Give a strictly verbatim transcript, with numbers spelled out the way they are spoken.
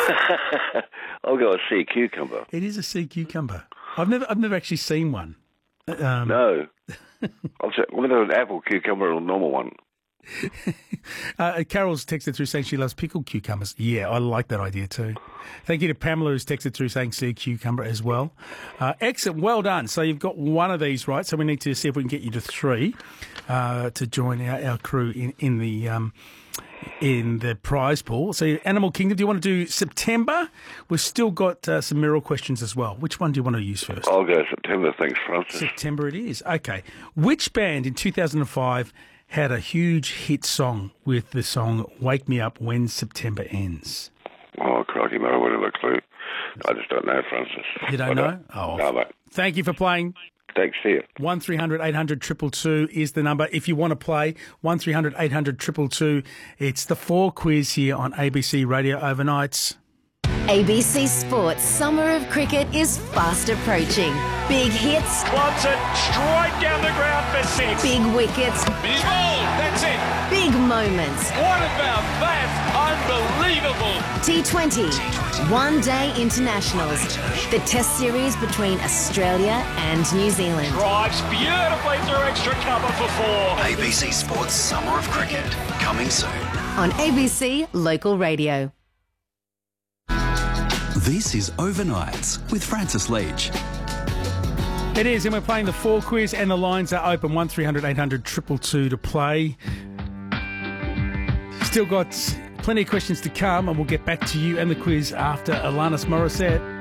I'll go a sea cucumber. It is a sea cucumber. I've never, I've never actually seen one. Um, No. I'll say, whether an apple cucumber or a normal one. uh, Carol's texted through saying she loves pickled cucumbers. Yeah, I like that idea too. Thank you to Pamela who's texted through saying sea cucumber as well. Uh, excellent, well done. So you've got one of these right. So we need to see if we can get you to three uh, to join our, our crew in in the um, in the prize pool. So Animal Kingdom. Do you want to do September? We've still got uh, some Merrill questions as well. Which one do you want to use first? I'll go September. Thanks, Francis. September it is. Okay. Which band in two thousand five had a huge hit song with the song Wake Me Up When September Ends? Oh, crikey, mate, I wouldn't have a clue. I just don't know, Francis. You don't I know? Oh. No, mate. Thank you for playing. Thanks, see you. one three hundred eight hundred two two two is the number. If you want to play, one three hundred eight hundred two two two. It's the four quiz here on A B C Radio Overnights. A B C Sports Summer of Cricket is fast approaching. Big hits. Wants it straight down the ground for six. Big wickets. He's bowled. That's it. Big moments. What about that? Unbelievable. T twenty. One Day Internationals. The Test series between Australia and New Zealand. Drives beautifully through extra cover for four. A B C Sports Summer of Cricket, coming soon. On A B C Local Radio. This is Overnights with Francis Leach. It is, and we're playing the four quiz, and the lines are open. one three hundred eight hundred two two two to play. Still got plenty of questions to come, and we'll get back to you and the quiz after Alanis Morissette.